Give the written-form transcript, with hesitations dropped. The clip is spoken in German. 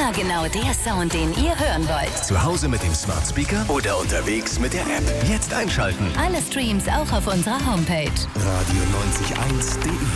Immer genau der Sound, den ihr hören wollt. Zu Hause mit dem Smart Speaker oder unterwegs mit der App. Jetzt einschalten. Alle Streams auch auf unserer Homepage. Radio 90.1.de